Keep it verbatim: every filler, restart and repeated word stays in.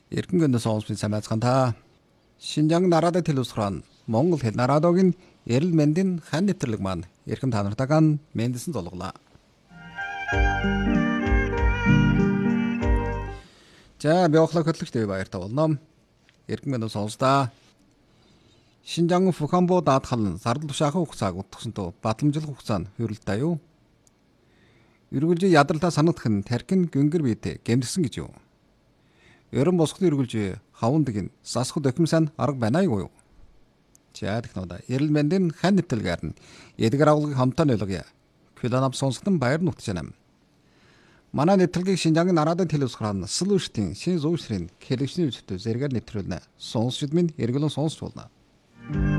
Эргэн гэнэ сонсч самайцхан та. Шинжаан нараада телевизрон Монгол хэл нараадогийн эрэл мэндийн хан нэвтрэлэг маань эрхэм та нартайгаа мэндсэн золголоо. За би охлог хөтлөгчтэй баяртай болно. Эргэн гэнэ сонсдаа. Шинжаан Фухамбо даатгалан сардал тушаахан хугацааг утгасантай батламжлах хугацаа нь хөрөлтэй юу? Эргүүлжи ядралтаа санагдах нь тархин гүнгэр биетэй гэмтсэн гэж юу? Ерөн босгоны эргүүлжи хавундгийн засах докюмент арга байна юу? За технологи эрэл мэндийн хан нэвтрэлгээр нь эдгэр авлагыг хамтаа нөлгөе. Квиланап сонсготон баяр нутж байна. Манай нэвтрэлгийг Шинжаангийн нараадын телевизрон Слүштийн шин зүүсрийн хэлэгчний үстэй зэрэгээр нэвтрүүлнэ. Сонсчид минь эргэлэн сонсч болно.